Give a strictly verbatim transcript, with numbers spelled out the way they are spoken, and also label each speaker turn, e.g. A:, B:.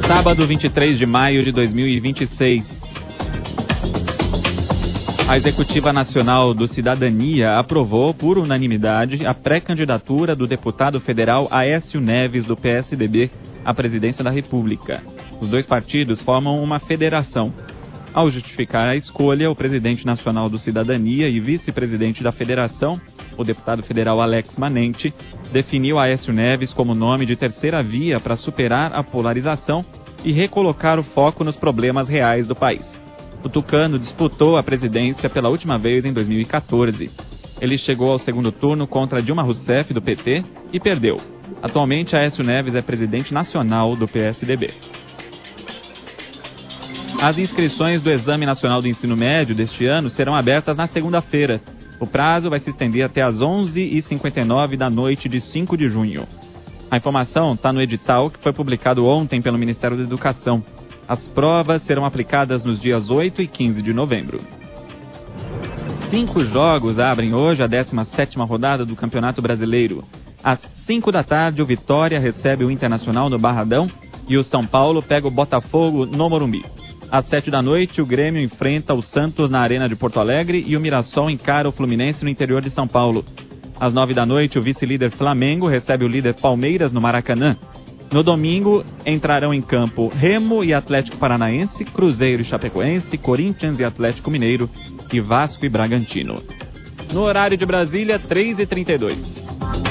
A: Sábado, vinte e três de maio de dois mil e vinte e seis. A Executiva Nacional do Cidadania aprovou, por unanimidade, a pré-candidatura do deputado federal Aécio Neves, do P S D B, à presidência da República. Os dois partidos formam uma federação. Ao justificar a escolha, o presidente nacional do Cidadania e vice-presidente da federação, o deputado federal Alex Manente, definiu Aécio Neves como nome de terceira via para superar a polarização e recolocar o foco nos problemas reais do país. O tucano disputou a presidência pela última vez em dois mil e quatorze. Ele chegou ao segundo turno contra Dilma Rousseff, do P T, e perdeu. Atualmente, Aécio Neves é presidente nacional do P S D B. As inscrições do Exame Nacional do Ensino Médio deste ano serão abertas na segunda-feira. O prazo vai se estender até às onze e cinquenta e nove da noite de cinco de junho. A informação está no edital que foi publicado ontem pelo Ministério da Educação. As provas serão aplicadas nos dias oito e quinze de novembro. Cinco jogos abrem hoje a décima sétima rodada do Campeonato Brasileiro. Às cinco da tarde, o Vitória recebe o Internacional no Barradão e o São Paulo pega o Botafogo no Morumbi. Às sete da noite, o Grêmio enfrenta o Santos na Arena de Porto Alegre e o Mirassol encara o Fluminense no interior de São Paulo. Às nove da noite, o vice-líder Flamengo recebe o líder Palmeiras no Maracanã. No domingo, entrarão em campo Remo e Atlético Paranaense, Cruzeiro e Chapecoense, Corinthians e Atlético Mineiro e Vasco e Bragantino. No horário de Brasília, três e trinta e dois.